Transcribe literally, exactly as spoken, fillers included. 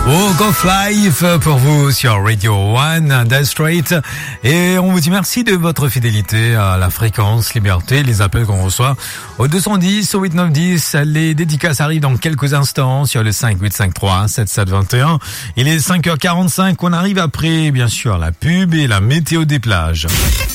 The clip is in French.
Walk of Life pour vous sur Radio One, Dire Straits. Et on vous dit merci de votre fidélité à la fréquence Liberté, les appels qu'on reçoit au deux cent dix, au huit neuf dix. Les dédicaces arrivent dans quelques instants sur le cinq huit cinq trois sept sept deux un. Il est cinq heures quarante-cinq, on arrive après, bien sûr, la pub et la météo des plages.